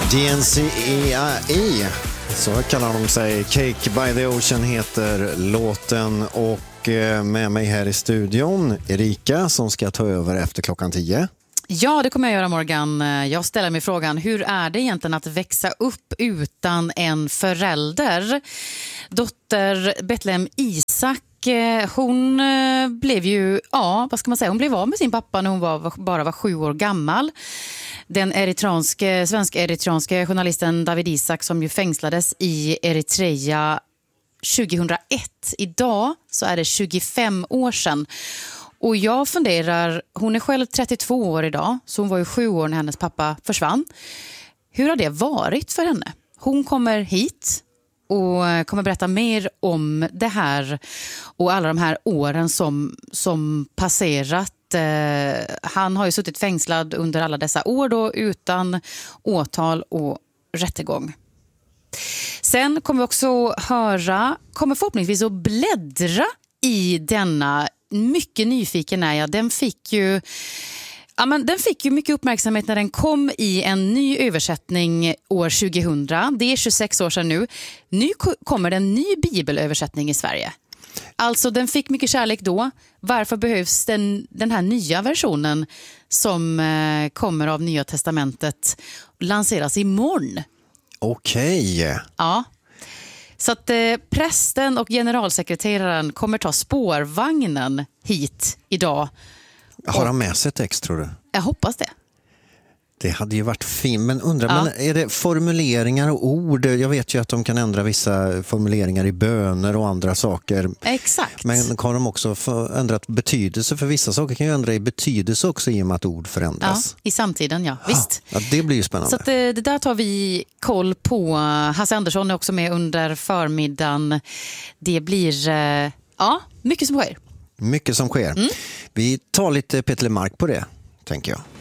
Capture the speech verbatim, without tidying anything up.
D N C E A E, så kallar de sig. Cake by the Ocean heter låten, och med mig här i studion Erika som ska ta över efter klockan tio. Ja, det kommer jag göra, Morgan. Jag ställer mig frågan, hur är det egentligen att växa upp utan en förälder? Dotter Betlehem Isak, hon blev ju, ja, vad ska man säga, hon blev av med sin pappa när hon var, bara var sju år gammal. Den eritreanske, svensk-eritreanske journalisten David Isak som ju fängslades i Eritrea tjugohundraett. Idag så är det tjugofem år sedan. Och jag funderar, hon är själv trettiotvå år idag, så hon var ju sju år när hennes pappa försvann. Hur har det varit för henne? Hon kommer hit och kommer berätta mer om det här och alla de här åren som, som passerat. Han har ju suttit fängslad under alla dessa år då, utan åtal och rättegång. Sen kommer vi också höra, kommer förhoppningsvis att bläddra i denna. Mycket nyfiken är jag. Den fick ju, ja, men den fick ju mycket uppmärksamhet när den kom i en ny översättning år tjugohundra. Det är tjugosex år sedan nu. Nu kommer det en ny bibelöversättning i Sverige. Alltså den fick mycket kärlek då. Varför behövs den, den här nya versionen som eh, kommer av Nya testamentet lanseras imorgon? Okej. Okay. Ja. Så att eh, prästen och generalsekreteraren kommer ta spårvagnen hit idag. Har han med sig text, tror du? Jag hoppas det. Det hade ju varit fint, men undrar, Ja. men är det formuleringar och ord? Jag vet ju att de kan ändra vissa formuleringar i böner och andra saker. Exakt. Men har de också ändrat betydelse? För vissa saker kan ju ändra i betydelse också i och med att ord förändras. Ja, i samtiden, ja. Visst. Ja, det blir ju spännande. Så att, det där tar vi koll på. Hasse Andersson är också med under förmiddagen. Det blir, ja, mycket som sker. Mycket som sker. Mm. Vi tar lite Peter Lemark på det, tänker jag.